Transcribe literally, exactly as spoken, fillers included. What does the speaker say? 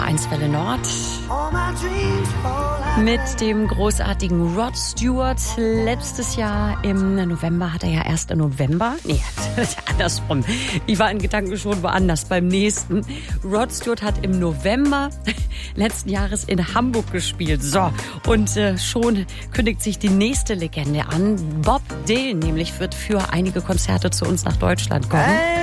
eins Welle Nord mit dem großartigen Rod Stewart. Letztes Jahr im November hat er ja erst im November, nee, andersrum. Ich war in Gedanken schon woanders beim nächsten. Rod Stewart hat im November letzten Jahres in Hamburg gespielt. So, und äh, schon kündigt sich die nächste Legende an. Bob Dylan nämlich wird für einige Konzerte zu uns nach Deutschland kommen.